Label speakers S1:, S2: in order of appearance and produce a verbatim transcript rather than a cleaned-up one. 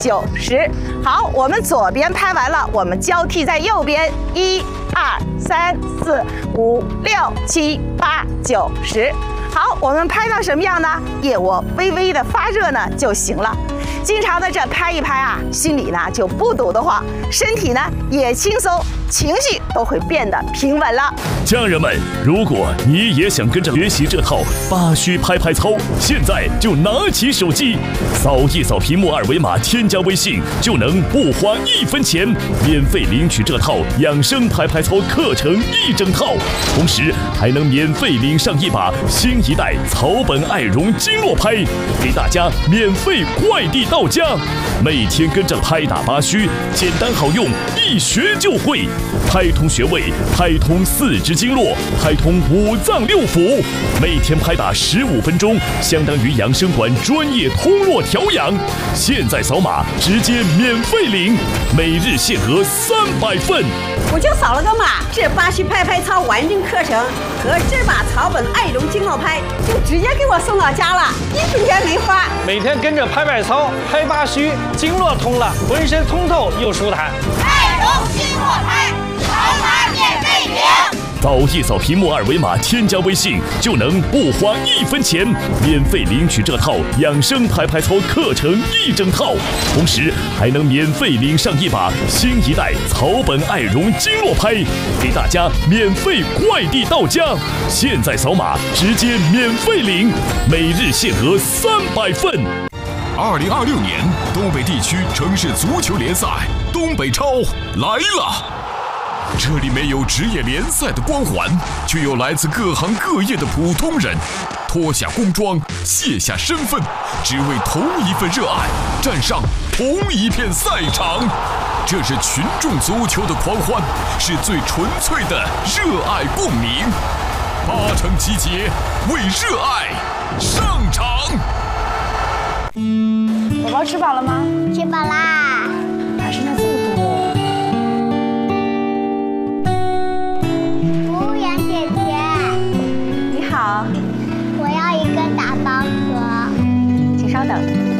S1: 九、十。好，我们左边拍完了，我们交替在右边，一、二、三、四、五、六、七、八、九、十。好，我们拍到什么样呢？腋窝微微的发热呢就行了。经常的这拍一拍啊，心里呢就不堵得慌，身体呢也轻松，情绪都会变得平稳了。
S2: 家人们，如果你也想跟着学习这套八虚拍拍操，现在就拿起手机，扫一扫屏幕二维码，添加微信，就能不花一分钱，免费领取这套养生拍拍操课程一整套，同时还能免费领上一把新一代草本爱绒经络拍，给大家免费快递到家。每天跟着拍打八虚，简单好用，一学就会。拍通穴位，拍通四肢经络，拍通五脏六腑。每天拍打十五分钟，相当于养生馆专业通络调养。现在扫码直接免费领，每日限额三百份。
S3: 我就扫了个码，这八虚拍拍操完整课程和这把草本爱绒经络拍就直接给我送到家了，一分钱没花。
S4: 每天跟着拍拍操，拍八虚，经络通了，浑身通透又舒坦。
S5: 爱绒经络拍，扫码免费领。
S2: 扫一扫屏幕二维码，添加微信，就能不花一分钱，免费领取这套养生拍拍操课程一整套，同时还能免费领上一把新一代草本爱绒经络拍，给大家免费快递到家。现在扫码直接免费领，每日限额三百份。
S6: 二零二六年东北地区城市足球联赛东北超来了。这里没有职业联赛的光环，却有来自各行各业的普通人，脱下工装，卸下身份，只为同一份热爱，站上同一片赛场。这是群众足球的狂欢，是最纯粹的热爱共鸣。八成集结，为热爱上场。
S7: 宝宝吃饱了吗？
S5: 吃饱啦。
S7: 哪是那这么多？
S5: 服务员姐姐，
S7: 你好，
S5: 我要一个打包盒。
S7: 请稍等。